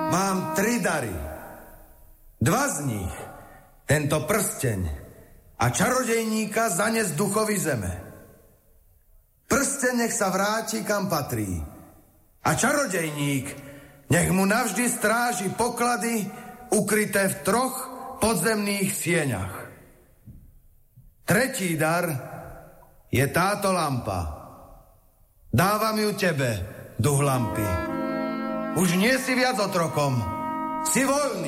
Mám 3 dary. 2 z nich, tento prsteň a čarodejníka zanes duchovi zeme. Prsteň nech sa vráti, kam patrí. A čarodejník nech mu navždy stráži poklady ukryté v 3 podzemných sieňach. 3. dar je táto lampa. Dávam ju tebe, duch lampy. Už nie si viac otrokom, si voľný.